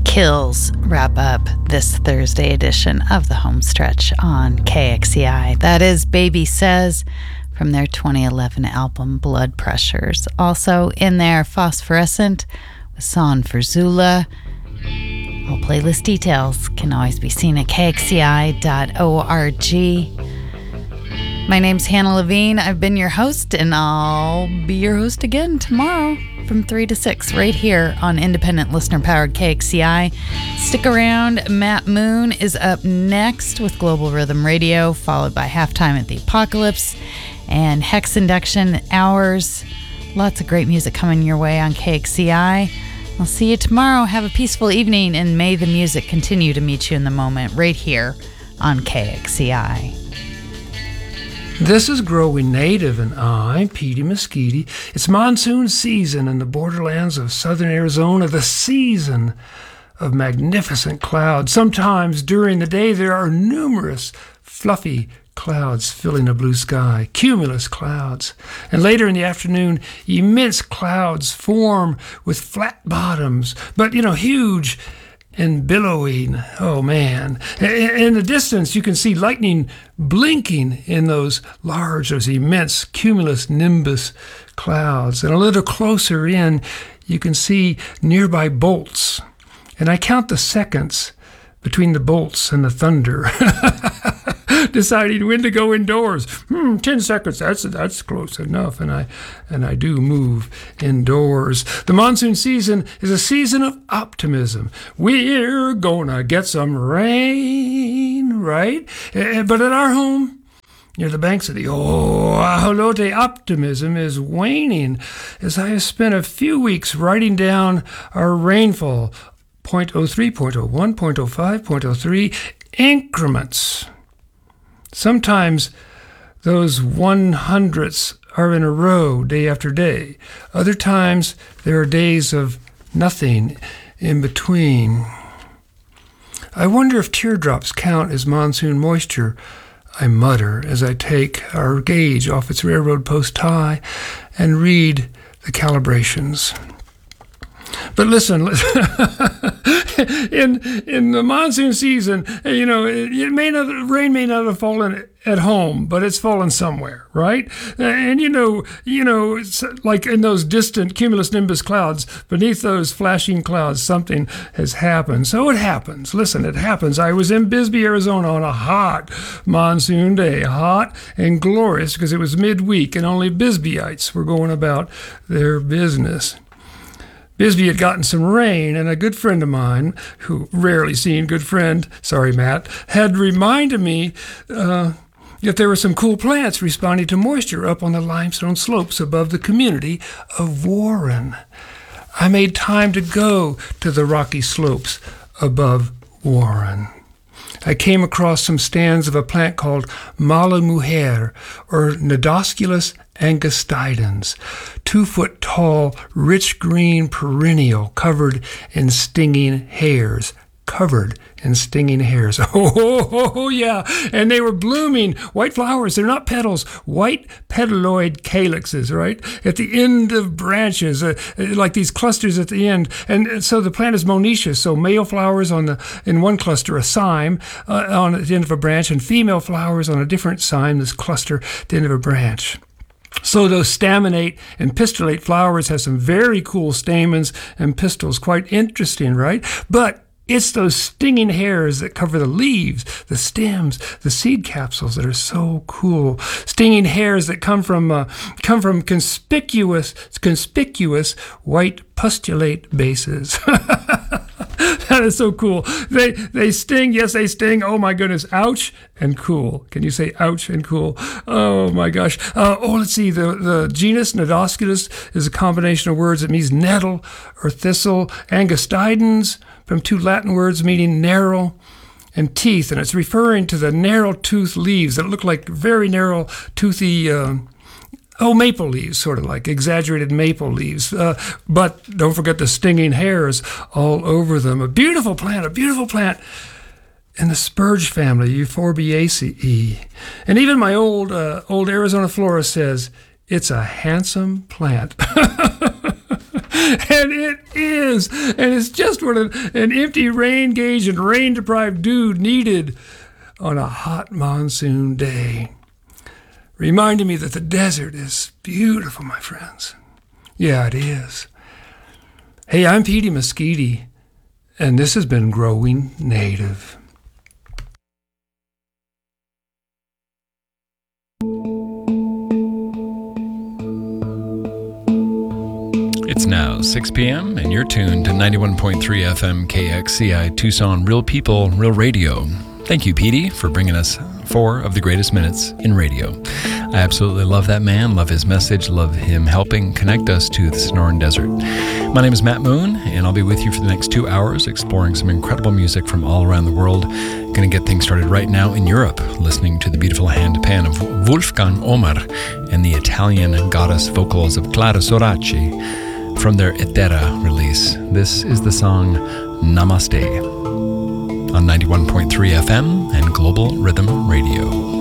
Kills wrap up this Thursday edition of the Homestretch on KXCI. That is Baby Says from their 2011 album Blood Pressures. Also in there, Phosphorescent with Son for Zula. All playlist details can always be seen at kxci.org. My name's Hannah Levine. I've been your host, and I'll be your host again tomorrow from 3 to 6 right here on independent listener-powered KXCI. Stick around. Matt Moon is up next with Global Rhythm Radio, followed by Halftime at the Apocalypse and Hex Induction Hours. Lots of great music coming your way on KXCI. I'll see you tomorrow. Have a peaceful evening, and may the music continue to meet you in the moment right here on KXCI. This is Growing Native, and I'm Petey Mesquite. It's monsoon season in the borderlands of southern Arizona, the season of magnificent clouds. Sometimes during the day there are numerous fluffy clouds filling a blue sky, cumulus clouds. And later in the afternoon, immense clouds form with flat bottoms, but, huge and billowing. Oh man. In the distance you can see lightning blinking in those immense cumulus nimbus clouds. And a little closer in you can see nearby bolts. And I count the seconds between the bolts and the thunder. Deciding when to go indoors. 10 seconds, that's close enough. And I do move indoors. The monsoon season is a season of optimism. We're gonna get some rain, right? But at our home, near the banks of the Ajolote, optimism is waning as I have spent a few weeks writing down our rainfall, 0.03, 0.01, 0.05, 0.03 increments. Sometimes those 100ths are in a row day after day. Other times there are days of nothing in between. I wonder if teardrops count as monsoon moisture, I mutter as I take our gauge off its railroad post tie and read the calibrations. But listen, in the monsoon season, rain may not have fallen at home, but it's fallen somewhere, right? And it's like in those distant cumulonimbus clouds, beneath those flashing clouds, something has happened. So it happens. Listen, it happens. I was in Bisbee, Arizona on a hot monsoon day, hot and glorious because it was midweek and only Bisbeeites were going about their business. Bisbee had gotten some rain, and a good friend of mine, who rarely seen good friend, sorry Matt, had reminded me that there were some cool plants responding to moisture up on the limestone slopes above the community of Warren. I made time to go to the rocky slopes above Warren. I came across some stands of a plant called Mala Mujer, or Nodosculus angustidens, 2-foot-tall, rich green perennial covered in stinging hairs. Oh, yeah. And they were blooming white flowers. They're not petals, white petaloid calyxes, right? At the end of branches, like these clusters at the end. And so the plant is monoecious. So male flowers in one cluster, a cyme on the end of a branch, and female flowers on a different cyme, this cluster at the end of a branch. So those staminate and pistillate flowers have some very cool stamens and pistils. Quite interesting, right? But it's those stinging hairs that cover the leaves, the stems, the seed capsules that are so cool. Stinging hairs that come from conspicuous white pustulate bases. That is so cool. They sting. Yes, they sting. Oh my goodness. Ouch and cool. Can you say ouch and cool? Oh my gosh. Let's see. The genus Nodosculus is a combination of words that means nettle or thistle. Angustidens, from two Latin words meaning narrow, and teeth, and it's referring to the narrow-toothed leaves that look like very narrow, toothy maple leaves, sort of like exaggerated maple leaves. But don't forget the stinging hairs all over them. A beautiful plant in the spurge family, Euphorbiaceae. And even my old Arizona florist says it's a handsome plant. And it is. And it's just what an empty rain gauge and rain-deprived dude needed on a hot monsoon day. Reminding me that the desert is beautiful, my friends. Yeah, it is. Hey, I'm Petey Mesquite, and this has been Growing Native. It's now 6 p.m. and you're tuned to 91.3 FM KXCI Tucson, Real People, Real Radio. Thank you, Petey, for bringing us 4 of the greatest minutes in radio. I absolutely love that man, love his message, love him helping connect us to the Sonoran Desert. My name is Matt Moon, and I'll be with you for the next 2 hours exploring some incredible music from all around the world. Going to get things started right now in Europe, listening to the beautiful hand pan of Wolfgang Omar and the Italian goddess vocals of Clara Soraci. From their Etera release, this is the song Namaste on 91.3 FM and Global Rhythm Radio.